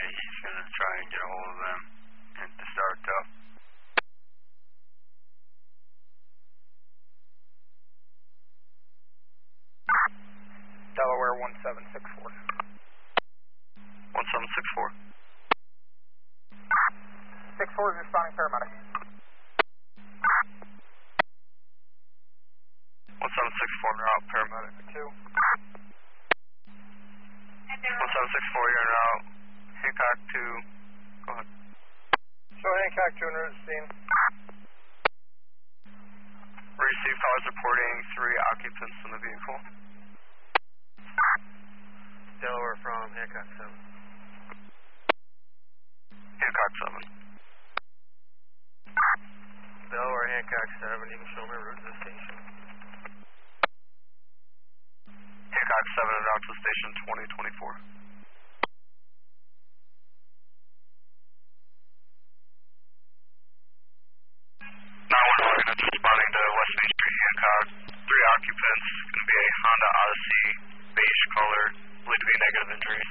he's going to try and get a hold of them and to start up. Delaware 1764. 1764. 64 is responding paramedic. 1764, route paramedic. 2. 1764, you're en route. Hancock 2. Go ahead. Show Hancock 2 on scene. Receive calls reporting 3 occupants in the vehicle. Delaware from Hancock 7. Hancock 7. Delaware, Hancock 7, you can show me route to the station. Hancock 7 en route to the station 2024. 911 units responding to West Main Street, Hancock. 3 occupants, going to be a Honda Odyssey, beige color, believed to be negative injuries.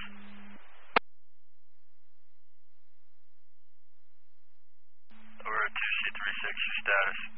Over 2C36, your status.